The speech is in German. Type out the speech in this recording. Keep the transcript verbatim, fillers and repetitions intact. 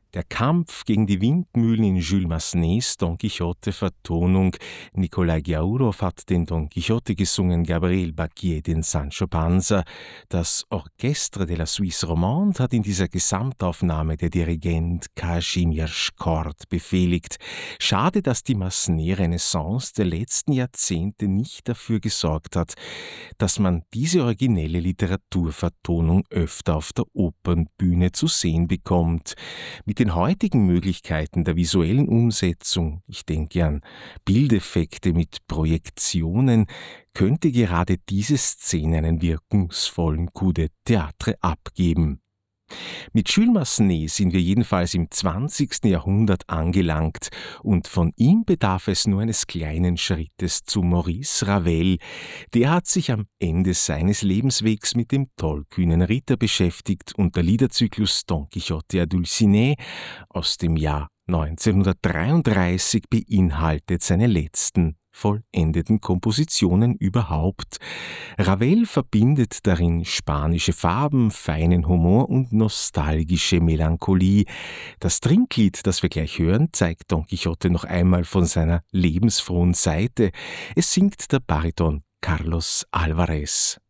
Der Kampf gegen die Windmühlen in Jules Massenets Don Quixote-Vertonung. Nikolai Giaurov hat den Don Quixote gesungen, Gabriel Bacquier den Sancho Panza. Das Orchestre de la Suisse Romande hat in dieser Gesamtaufnahme der Dirigent Kazimierz Kord befehligt. Schade, dass die Massenet-Renaissance der letzten Jahrzehnte nicht dafür gesorgt hat, dass man diese originelle Literaturvertonung öfter auf der Opernbühne zu sehen bekommt. Mit den heutigen Möglichkeiten der visuellen Umsetzung, ich denke an Bildeffekte mit Projektionen, könnte gerade diese Szene einen wirkungsvollen Coup de théâtre abgeben. Mit Jules Massenet sind wir jedenfalls im zwanzigsten Jahrhundert angelangt und von ihm bedarf es nur eines kleinen Schrittes zu Maurice Ravel. Der hat sich am Ende seines Lebenswegs mit dem tollkühnen Ritter beschäftigt und der Liederzyklus Don Quixote à Dulcinea aus dem Jahr neunzehnhundertdreiunddreißig beinhaltet seine letzten vollendeten Kompositionen überhaupt. Ravel verbindet darin spanische Farben, feinen Humor und nostalgische Melancholie. Das Trinklied, das wir gleich hören, zeigt Don Quixote noch einmal von seiner lebensfrohen Seite. Es singt der Bariton Carlos Alvarez.